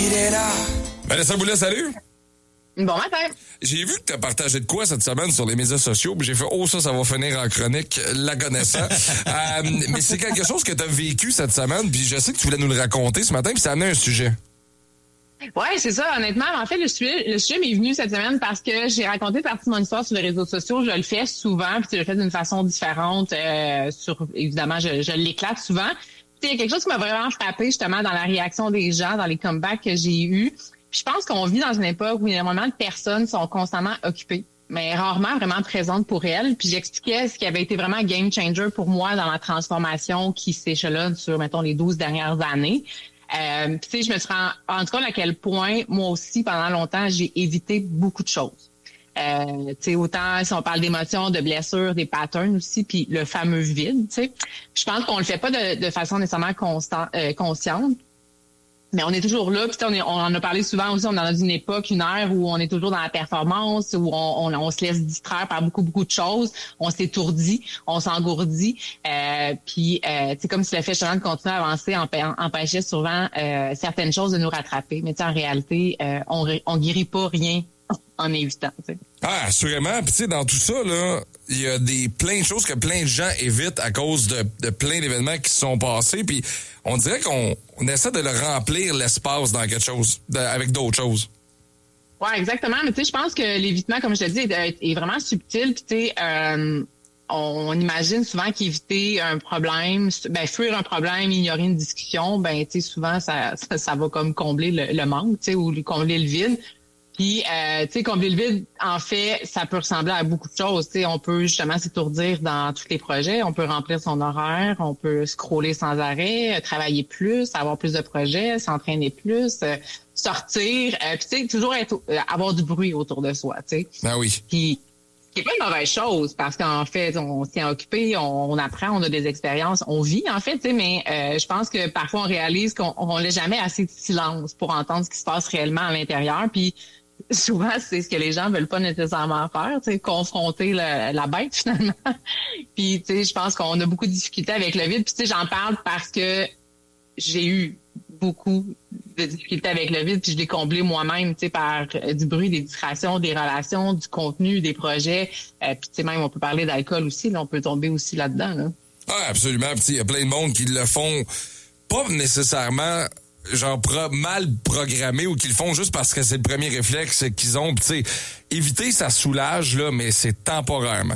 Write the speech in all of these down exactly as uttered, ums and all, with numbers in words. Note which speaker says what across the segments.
Speaker 1: Vanessa Boulet, salut!
Speaker 2: Bon matin!
Speaker 1: J'ai vu que tu as partagé de quoi cette semaine sur les médias sociaux, puis j'ai fait « Oh, ça, ça va finir en chronique, la connaissant. » euh, Mais c'est quelque chose que tu as vécu cette semaine, puis je sais que tu voulais nous le raconter ce matin, puis ça a amené un sujet.
Speaker 2: Oui, c'est ça, honnêtement. En fait, le sujet, le sujet m'est venu cette semaine parce que j'ai raconté partie de mon histoire sur les réseaux sociaux. Je le fais souvent, puis je le fais d'une façon différente. Euh, sur Évidemment, je, je l'éclate souvent. Puis il y a quelque chose qui m'a vraiment frappé justement dans la réaction des gens, dans les comebacks que j'ai eus. Puis je pense qu'on vit dans une époque où énormément de personnes sont constamment occupées, mais rarement vraiment présentes pour elles. Puis j'expliquais ce qui avait été vraiment game changer pour moi dans ma transformation qui s'échelonne sur, mettons, les douze dernières années. Euh, tu sais, je me suis rendu compte à quel point, moi aussi, pendant longtemps, j'ai évité beaucoup de choses. Euh, tu sais, autant si on parle d'émotions, de blessures, des patterns aussi, puis le fameux vide, tu sais. Je pense qu'on le fait pas de, de façon nécessairement constant, euh, consciente, mais on est toujours là. Puis on, est, on en a parlé souvent aussi, on est dans une époque, une ère où on est toujours dans la performance, où on, on, on se laisse distraire par beaucoup, beaucoup de choses. On s'étourdit, on s'engourdit. Euh, puis euh, c'est comme si le fait justement de continuer à avancer empêchait souvent euh, certaines choses de nous rattraper. Mais en réalité, euh, on on guérit pas rien en évitant. T'sais.
Speaker 1: Ah, assurément. Puis tu sais, dans tout ça, là, il y a des plein de choses que plein de gens évitent à cause de, de plein d'événements qui se sont passés. Puis on dirait qu'on on essaie de le remplir l'espace dans quelque chose, de, avec d'autres choses.
Speaker 2: Oui, exactement. Mais tu sais, je pense que l'évitement, comme je te dis, est, est vraiment subtil. Puis tu sais, euh, on, on imagine souvent qu'éviter un problème, ben fuir un problème, ignorer une discussion, ben tu sais, souvent ça, ça, ça va comme combler le, le manque, tu sais, ou combler le vide. Puis, euh, tu sais, combler le vide, en fait, ça peut ressembler à beaucoup de choses. Tu sais, on peut justement s'étourdir dans tous les projets. On peut remplir son horaire, on peut scroller sans arrêt, travailler plus, avoir plus de projets, s'entraîner plus, euh, sortir. Euh, puis, tu sais, toujours être, euh, avoir du bruit autour de soi, tu sais.
Speaker 1: Ah oui.
Speaker 2: Puis, ce qui n'est pas une mauvaise chose parce qu'en fait, on s'y est occupé, on, on apprend, on a des expériences, on vit, en fait, tu sais, mais euh, je pense que parfois, on réalise qu'on on laisse jamais assez de silence pour entendre ce qui se passe réellement à l'intérieur. Puis, souvent, c'est ce que les gens veulent pas nécessairement faire, tu sais, confronter le, la bête finalement. Puis, tu sais, je pense qu'on a beaucoup de difficultés avec le vide. Puis, tu sais, j'en parle parce que j'ai eu beaucoup de difficultés avec le vide, puis je l'ai comblé moi-même, tu sais, par euh, du bruit, des distractions, des relations, du contenu, des projets. Euh, puis, tu sais, même, on peut parler d'alcool aussi, là, on peut tomber aussi là-dedans, là.
Speaker 1: Ah, absolument. Puis, il y a plein de monde qui le font pas nécessairement genre pro- mal programmés ou qu'ils le font juste parce que c'est le premier réflexe qu'ils ont. Tu sais, éviter, ça soulage, là, mais c'est temporairement.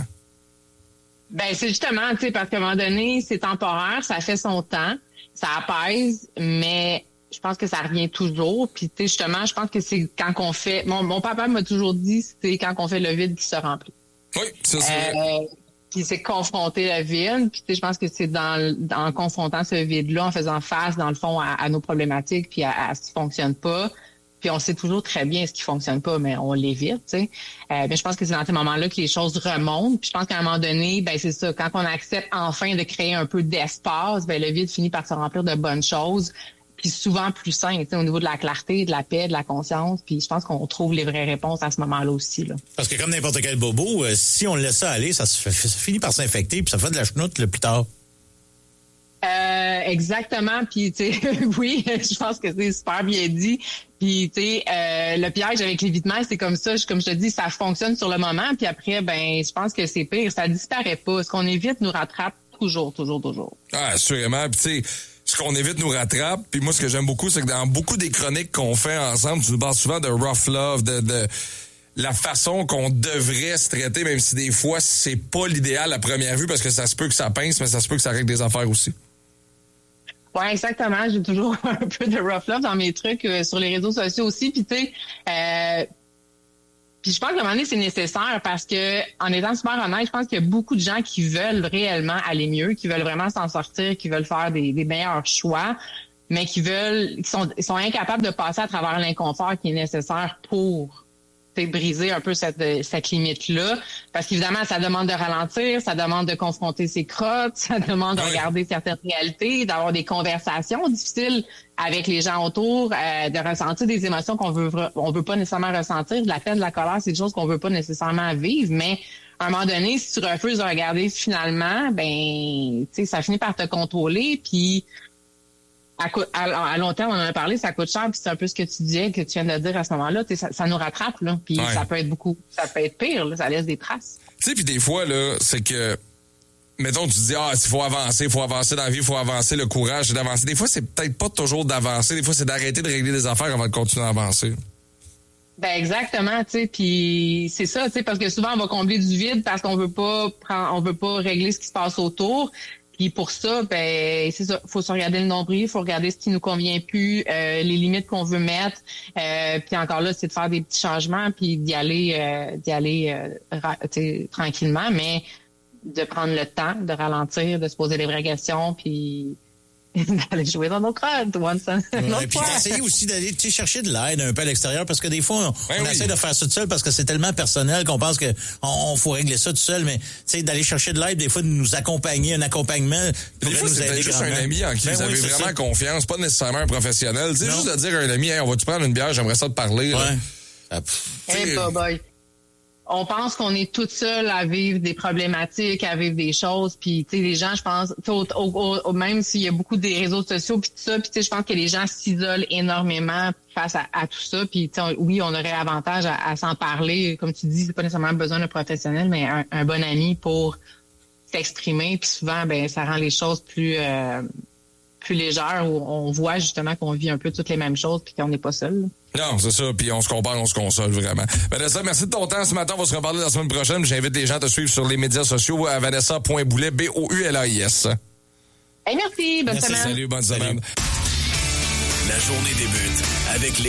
Speaker 2: Ben, c'est justement, tu sais, parce qu'à un moment donné, c'est temporaire, ça fait son temps, ça apaise, mais je pense que ça revient toujours. Puis, tu sais, justement, je pense que c'est quand qu'on fait... Mon, mon papa m'a toujours dit, c'est quand qu'on fait le vide qui se remplit.
Speaker 1: Oui, ça, c'est vrai.
Speaker 2: Euh, Puis c'est confronter le vide. Puis tu sais, je pense que c'est dans, en confrontant ce vide-là, en faisant face, dans le fond, à, à nos problématiques, puis à, à ce qui fonctionne pas. Puis on sait toujours très bien ce qui fonctionne pas, mais on l'évite, tu sais. Euh, mais je pense que c'est dans ces moments-là que les choses remontent. Puis je pense qu'à un moment donné, ben c'est ça. Quand on accepte enfin de créer un peu d'espace, ben le vide finit par se remplir de bonnes choses. Puis souvent plus sain, tu sais, au niveau de la clarté, de la paix, de la conscience. Puis je pense qu'on trouve les vraies réponses à ce moment-là aussi, là.
Speaker 3: Parce que comme n'importe quel bobo, euh, si on le laisse ça aller, ça, se fait, ça finit par s'infecter puis ça fait de la chenoute le plus tard.
Speaker 2: Euh, exactement. Puis tu sais, oui, je pense que c'est super bien dit. Puis tu sais, euh, le piège avec l'évitement, c'est comme ça. Comme je te dis, ça fonctionne sur le moment. Puis après, ben, je pense que c'est pire. Ça disparaît pas. Ce qu'on évite nous rattrape toujours, toujours, toujours.
Speaker 1: Ah, assurément. Puis tu sais, ce qu'on évite nous rattrape. Puis moi, ce que j'aime beaucoup, c'est que dans beaucoup des chroniques qu'on fait ensemble, tu nous parles souvent de rough love, de, de la façon qu'on devrait se traiter, même si des fois, c'est pas l'idéal à première vue, parce que ça se peut que ça pince, mais ça se peut que ça règle des affaires aussi.
Speaker 2: Oui, exactement. J'ai toujours un peu de rough love dans mes trucs euh, sur les réseaux sociaux aussi. Puis tu sais, euh, puis je pense qu'à un moment donné, c'est nécessaire parce que, en étant super honnête, je pense qu'il y a beaucoup de gens qui veulent réellement aller mieux, qui veulent vraiment s'en sortir, qui veulent faire des, des meilleurs choix, mais qui veulent, qui sont, ils sont incapables de passer à travers l'inconfort qui est nécessaire pour briser un peu cette, cette limite-là. Parce qu'évidemment, ça demande de ralentir, ça demande de confronter ses crottes, ça demande de regarder certaines réalités, d'avoir des conversations difficiles avec les gens autour, euh, de ressentir des émotions qu'on veut on veut pas nécessairement ressentir. De la peine, de la colère, c'est des choses qu'on veut pas nécessairement vivre, mais à un moment donné, si tu refuses de regarder finalement, ben, tu sais, ça finit par te contrôler, puis À, à, à long terme, on en a parlé, ça coûte cher, puis c'est un peu ce que tu disais, que tu viens de dire à ce moment-là, ça, ça nous rattrape, là, puis ouais. ça peut être beaucoup, ça peut être pire, là, ça laisse des traces.
Speaker 1: Tu sais, puis des fois, là, c'est que, mettons, tu te dis, ah, il faut avancer, il faut avancer dans la vie, il faut avancer, le courage, c'est d'avancer. Des fois, c'est peut-être pas toujours d'avancer, des fois, c'est d'arrêter de régler des affaires avant de continuer à avancer.
Speaker 2: Ben exactement, tu sais, puis c'est ça, tu sais, parce que souvent on va combler du vide parce qu'on veut pas prendre, on veut pas régler ce qui se passe autour. Puis pour ça, ben c'est ça, faut se regarder le nombril, faut regarder ce qui nous convient plus, euh, les limites qu'on veut mettre. Euh, puis encore là, c'est de faire des petits changements, puis d'y aller, euh, d'y aller euh, ra- tranquillement, mais de prendre le temps, de ralentir, de se poser les vraies questions, puis d'aller jouer dans nos crottes, one ouais,
Speaker 3: puis d'essayer aussi d'aller chercher de l'aide un peu à l'extérieur, parce que des fois, on,
Speaker 1: ben
Speaker 3: on
Speaker 1: oui.
Speaker 3: essaie de faire ça tout seul parce que c'est tellement personnel qu'on pense que on, on faut régler ça tout seul, mais tu sais, d'aller chercher de l'aide, des fois, de nous accompagner, un accompagnement.
Speaker 1: Des fois, c'est peut-être juste un ami en qui ben vous oui, avez vraiment ça. confiance, pas nécessairement un professionnel. Tu sais, juste de dire à un ami, hey, on va-tu prendre une bière, j'aimerais ça te parler.
Speaker 3: Ouais.
Speaker 1: Ah,
Speaker 2: hey, bye bye. On pense qu'on est toute seule à vivre des problématiques, à vivre des choses, puis tu sais les gens, je pense, au, au, au, même s'il y a beaucoup des réseaux sociaux puis tout ça, puis tu sais je pense que les gens s'isolent énormément face à, à tout ça, puis oui, on aurait avantage à, à s'en parler, comme tu dis, c'est pas nécessairement besoin d'un professionnel, mais un, un bon ami pour s'exprimer, puis souvent ben ça rend les choses plus euh, plus légères, où on voit justement qu'on vit un peu toutes les mêmes choses puis qu'on n'est pas seul. Là.
Speaker 1: Non, c'est ça, puis on se compare, on se console vraiment. Vanessa, merci de ton temps ce matin, on va se reparler la semaine prochaine. J'invite les gens à te suivre sur les médias sociaux à vanessa point boulet, B O U L A I S.
Speaker 2: Hey, merci, bonne
Speaker 1: merci,
Speaker 2: semaine.
Speaker 1: Salut, bonne
Speaker 3: salut.
Speaker 1: semaine.
Speaker 4: La journée débute avec les